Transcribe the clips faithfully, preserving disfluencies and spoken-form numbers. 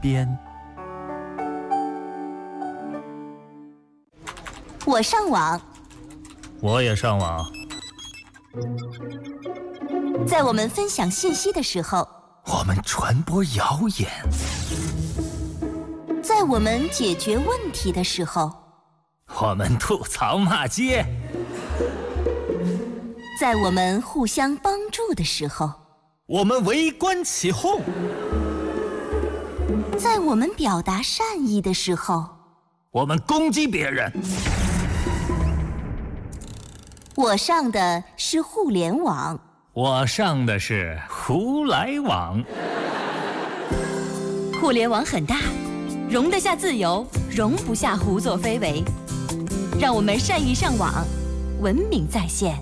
边。 我上网， 我也上网。 在我们分享信息的时候， 我们传播谣言； 在我们解决问题的时候， 我们吐槽骂街； 在我们互相帮助的时候， 我们围观起哄； 在我们表达善意的时候， 我们攻击别人。 我上的是互联网， 我上的是胡来网。 互联网很大，容得下自由，容不下胡作非为。让我们善于上网，文明在线。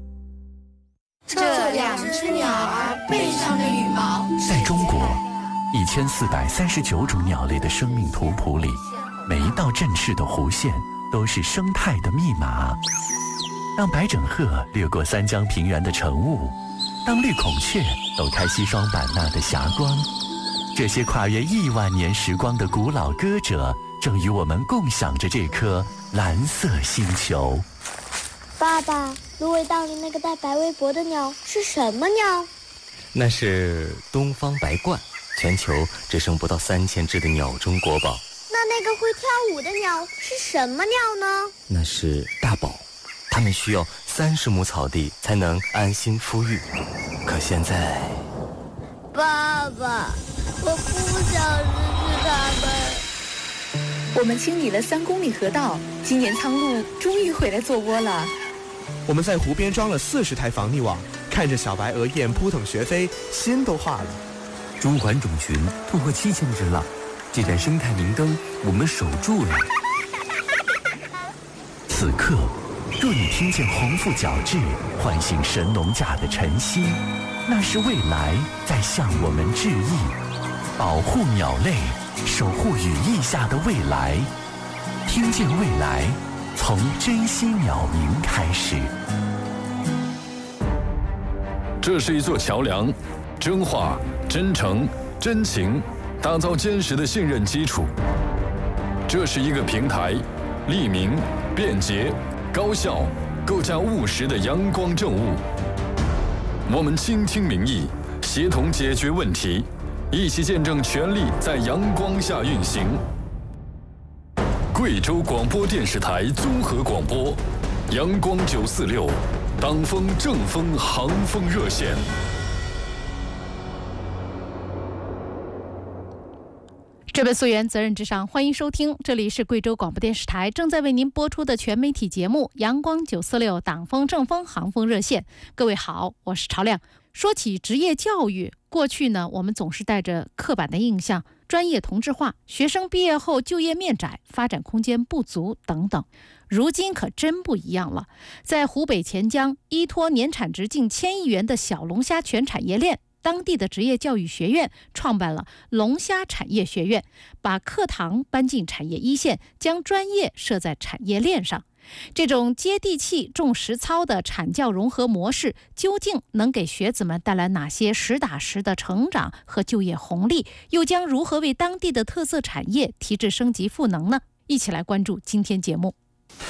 这两只鸟儿背上的羽毛， 在中国一千四百三十九种鸟类的生命图谱里，每一道振翅的弧线都是生态的密码。当白枕鹤掠过三江平原的晨雾，当绿孔雀抖开西双版纳的霞光，这些跨越亿万年时光的古老歌者，正与我们共享着这颗蓝色星球。 爸爸，芦苇荡里那个带白围脖的鸟是什么鸟？ 那是东方白鹳，全球只剩不到三千只的鸟中国宝。 那那个会跳舞的鸟是什么鸟呢？ 那是大宝，它们需要三十亩草地才能安心孵育。可现在， 爸爸，我不想失去它们。 我们清理了三公里河道，今年苍鹭终于回来做窝了。 我们在湖边装了四十台防溺网，看着小白鹅雁扑腾学飞，心都化了。 中环种群突破七千只了，这盏生态明灯我们守住了。 此刻，若你听见鸿鹄角徵唤醒神农架的晨曦，那是未来在向我们致意。保护鸟类，守护羽翼下的未来，听见未来，从珍惜鸟鸣开始。 这是一座桥梁，真话、真诚、真情，打造坚实的信任基础。这是一个平台，利民、便捷、高效，构架务实的阳光政务。我们倾听民意，协同解决问题，一起见证权力在阳光下运行。贵州广播电视台综合广播，阳光九四六，党风正风航风热线。 这本溯源责任至上，欢迎收听，这里是贵州广播电视台正在为您播出的全媒体节目阳光九四六党风正风航风热线。各位好，我是朝亮。说起职业教育，过去呢，我们总是带着刻板的印象，专业同质化，学生毕业后就业面窄，发展空间不足等等。如今可真不一样了，在湖北潜江，依托年产值近千亿元的小龙虾全产业链，当地的职业教育学院创办了龙虾产业学院，把课堂搬进产业一线，将专业设在产业链上。这种接地气、重实操的产教融合模式，究竟能给学子们带来哪些实打实的成长和就业红利？又将如何为当地的特色产业提质升级赋能呢？一起来关注今天节目。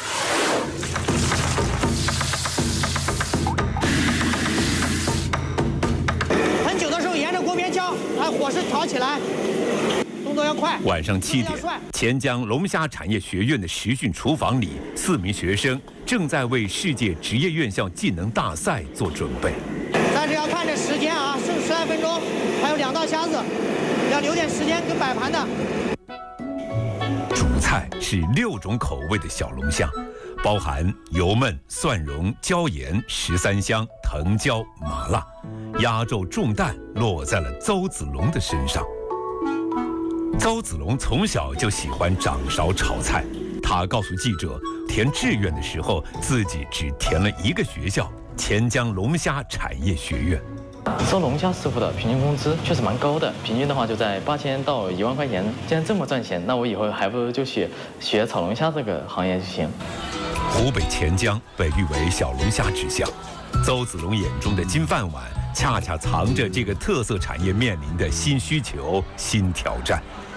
很久的时候，沿着锅边浇，把火势调起来。动作要快。 晚上七点，潜江龙虾产业学院的实训厨房里，四名学生正在为世界职业院校技能大赛做准备。 但是要看这时间啊，剩十来分钟，还有两道虾子，要留点时间给摆盘的。 主菜是六种口味的小龙虾，包含油焖、蒜蓉、椒盐、十三香、藤椒、麻辣。压轴重担落在了邹子龙的身上。邹子龙从小就喜欢掌勺炒菜，他告诉记者，填志愿的时候自己只填了一个学校——潜江龙虾产业学院。 收龙虾师傅的平均工资确实蛮高的，平均的话就在八千到一万块钱。既然这么赚钱，那我以后还不如就学学炒龙虾这个行业就行。 湖北潜江被誉为小龙虾之乡，邹子龙眼中的金饭碗，恰恰藏着这个特色产业面临的新需求、新挑战。